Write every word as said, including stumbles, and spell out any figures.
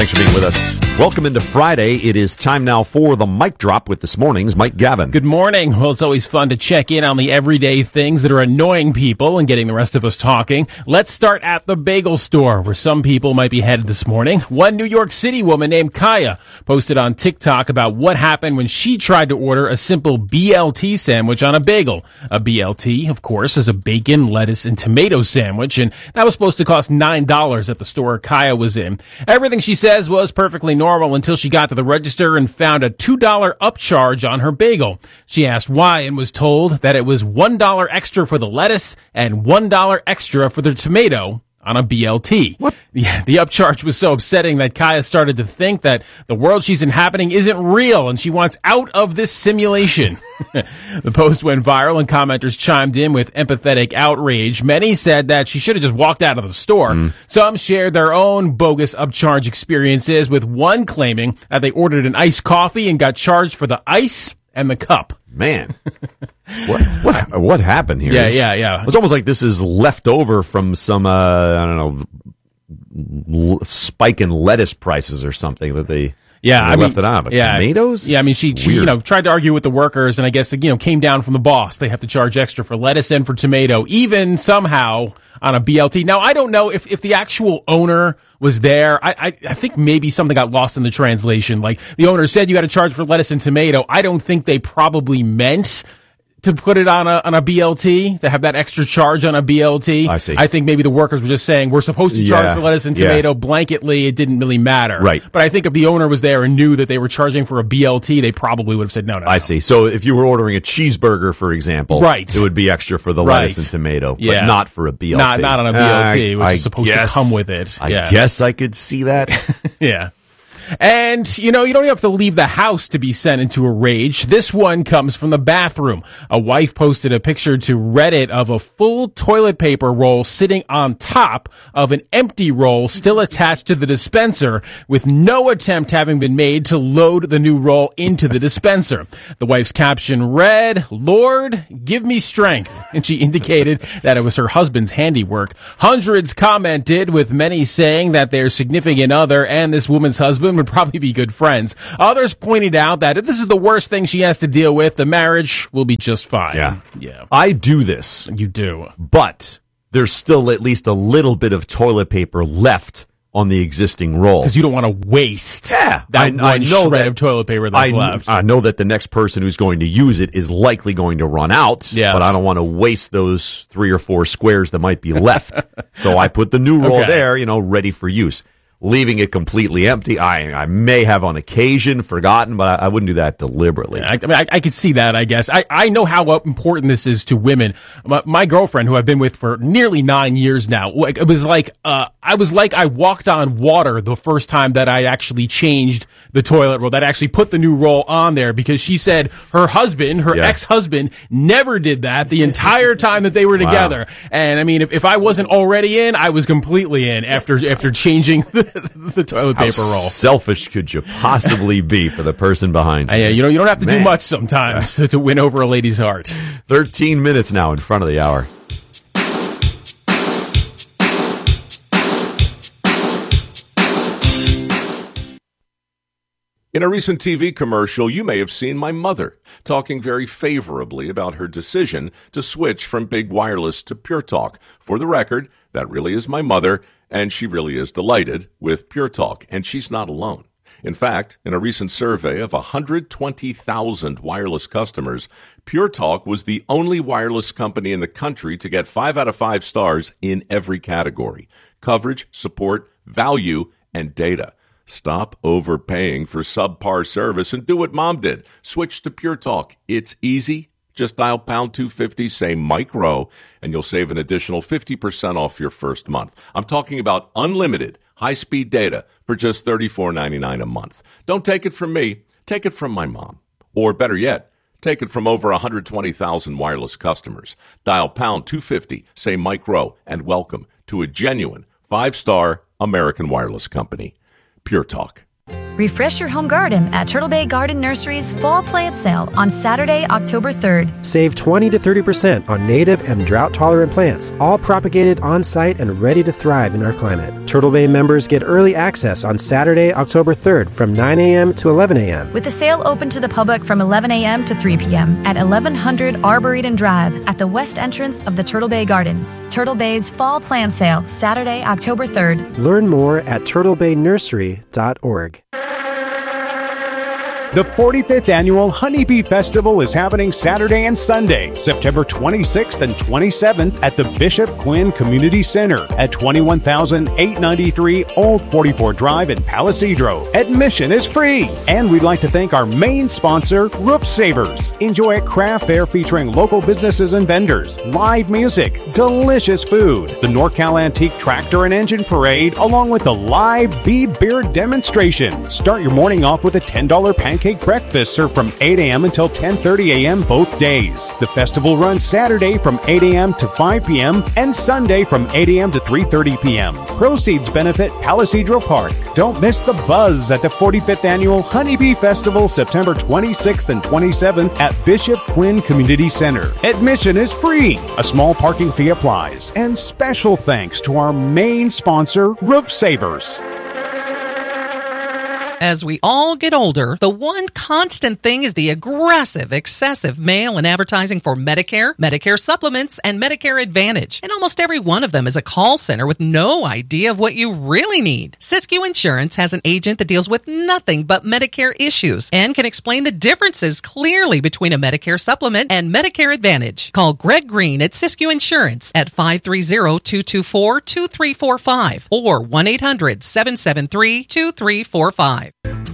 Thanks for being with us. Welcome into Friday. It is time now for the Mic Drop with this morning's Mike Gavin. Good morning. Well, it's always fun to check in on the everyday things that are annoying people and getting the rest of us talking. Let's start at the bagel store, where some people might be headed this morning. One New York City woman named Kaya posted on TikTok about what happened when she tried to order a simple B L T sandwich on a bagel. A B L T, of course, is a bacon, lettuce, and tomato sandwich, and that was supposed to cost nine dollars at the store Kaya was in. Everything she says was perfectly normal until she got to the register and found a two dollars upcharge on her bagel. She asked why and was told that it was one dollar extra for the lettuce and one dollar extra for the tomato on a B L T. What? Yeah, the upcharge was so upsetting that Kaya started to think that the world she's inhabiting isn't real and she wants out of this simulation. The post went viral and commenters chimed in with empathetic outrage. Many said that she should have just walked out of the store. Mm. Some shared their own bogus upcharge experiences, with one claiming that they ordered an iced coffee and got charged for the ice and the cup. Man, what what what happened here? Yeah, yeah, yeah. It's almost like this is left over from some, uh, I don't know, l- spike in lettuce prices or something that they... Yeah, they I left mean, it out. But yeah, tomatoes? Yeah, I mean, she, she, you know, tried to argue with the workers, and I guess, you know, came down from the boss. They have to charge extra for lettuce and for tomato, even somehow on a B L T. Now, I don't know if, if the actual owner was there. I, I, I think maybe something got lost in the translation. Like, the owner said you got to charge for lettuce and tomato. I don't think they probably meant to put it on a on a B L T, to have that extra charge on a B L T. I see. I think maybe the workers were just saying, we're supposed to charge Yeah, for lettuce and yeah. tomato. Blanketly, it didn't really matter. Right. But I think if the owner was there and knew that they were charging for a B L T, they probably would have said, no, no, I no. see. So if you were ordering a cheeseburger, for example, Right. it would be extra for the Right. lettuce and tomato, Yeah. but not for a B L T. Not, not on a B L T, Uh, which I is supposed guess, to come with it. I yeah. guess I could see that. Yeah. And, you know, you don't have to leave the house to be sent into a rage. This one comes from the bathroom. A wife posted a picture to Reddit of a full toilet paper roll sitting on top of an empty roll still attached to the dispenser, with no attempt having been made to load the new roll into the dispenser. The wife's caption read, "Lord, give me strength." And she indicated that it was her husband's handiwork. Hundreds commented, with many saying that their significant other and this woman's husband would probably be good friends. Others pointed out that if this is the worst thing she has to deal with, the marriage will be just fine. Yeah. Yeah. I do this, You do. but there's still at least a little bit of toilet paper left on the existing roll. Because you don't want to waste Yeah, that I, one I know shred that, of toilet paper that's I, left. I know that the next person who's going to use it is likely going to run out, Yes. but I don't want to waste those three or four squares that might be left. So I put the new roll Okay. there, you know, ready for use. Leaving it completely empty, I I may have on occasion forgotten, but I, I wouldn't do that deliberately. I, I mean, I, I could see that, I guess. I, I know how important this is to women. My, my girlfriend, who I've been with for nearly nine years now, like, it was like, uh, I was like I walked on water the first time that I actually changed the toilet roll, that I actually put the new roll on there, because she said her husband, her Yeah. ex-husband, never did that the entire time that they were Wow. together. And I mean, if, if I wasn't already in, I was completely in after, after changing the, the toilet How paper roll. selfish could you possibly be for the person behind you? Uh, yeah, you know, you don't have to Man. do much sometimes to, to win over a lady's heart. thirteen minutes now in front of the hour. In a recent T V commercial, you may have seen my mother talking very favorably about her decision to switch from Big Wireless to Pure Talk. For the record, that really is my mother, and she really is delighted with Pure Talk, and she's not alone. In fact, in a recent survey of one hundred twenty thousand wireless customers, Pure Talk was the only wireless company in the country to get five out of five stars in every category: coverage, support, value, and data. Stop overpaying for subpar service and do what Mom did. Switch to Pure Talk. It's easy. Just dial pound two fifty, say Mike Rowe, and you'll save an additional fifty percent off your first month. I'm talking about unlimited high-speed data for just thirty-four ninety-nine a month. Don't take it from me. Take it from my mom. Or better yet, take it from over one hundred twenty thousand wireless customers. Dial pound two fifty, say Mike Rowe, and welcome to a genuine five-star American wireless company. Pure Talk. Refresh your home garden at Turtle Bay Garden Nursery's Fall Plant Sale on Saturday, October third. Save twenty to thirty percent on native and drought-tolerant plants, all propagated on-site and ready to thrive in our climate. Turtle Bay members get early access on Saturday, October third from nine a.m. to eleven a.m. With the sale open to the public from eleven a.m. to three p.m. at eleven hundred Arboretum Drive at the west entrance of the Turtle Bay Gardens. Turtle Bay's Fall Plant Sale, Saturday, October third. Learn more at turtle bay nursery dot org. The forty-fifth Annual Honeybee Festival is happening Saturday and Sunday, September twenty-sixth and twenty-seventh at the Bishop Quinn Community Center at twenty-one thousand eight hundred ninety-three Old forty-four Drive in Palo Cedro. Admission is free, and we'd like to thank our main sponsor, Roof Savers. Enjoy a craft fair featuring local businesses and vendors, live music, delicious food, the NorCal Antique Tractor and Engine Parade, along with the live bee beer demonstration. Start your morning off with a ten dollars pancake breakfast served from eight a.m. until ten thirty a.m. both days. The festival runs Saturday from eight a.m. to five p.m. and Sunday from eight a.m. to three thirty p.m. Proceeds benefit Palo Cedro Park. Don't miss the buzz at the forty-fifth Annual Honeybee Festival, September twenty-sixth and twenty-seventh at Bishop Quinn Community Center. Admission is free. A small parking fee applies. And special thanks to our main sponsor, Roof Savers. As we all get older, the one constant thing is the aggressive, excessive mail and advertising for Medicare, Medicare supplements, and Medicare Advantage. And almost every one of them is a call center with no idea of what you really need. Siskiyou Insurance has an agent that deals with nothing but Medicare issues and can explain the differences clearly between a Medicare supplement and Medicare Advantage. Call Greg Green at Siskiyou Insurance at five three zero, two two four, two three four five or one eight hundred, seven seven three, two three four five.